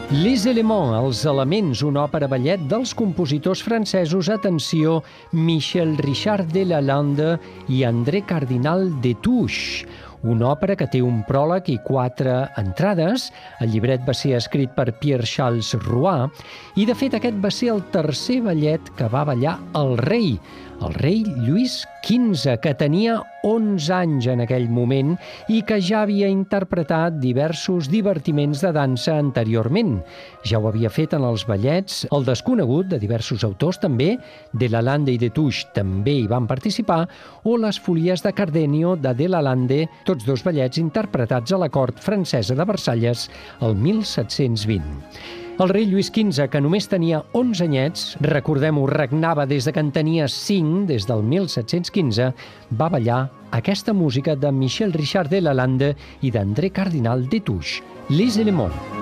Les Éléments, els elements, una òpera ballet dels compositors francesos, atenció, Michel Richard de Lalande i André Cardinal Destouches. Una òpera que té un pròleg i 4 entrades. El llibret va ser escrit per Pierre-Charles Roy i, de fet, aquest va ser el tercer ballet que va ballar el rei Lluís XV, que tenia 11 anys en aquell moment i que ja havia interpretat diversos divertiments de dansa anteriorment. Ja ho havia fet en els ballets El desconegut, de diversos autors també, de Lalande i Destouches també hi van participar, o Les Folies de Cardenio, de Lalande, tots dos ballets interpretats a la cort francesa de Versalles el 1720. El rei Lluís XV, que només tenia 11 anyets, recordem-ho, regnava des que en tenia 5, des del 1715, va ballar aquesta música de Michel Richard de Lalande i d'André Cardinal Destouches, Les Éléments.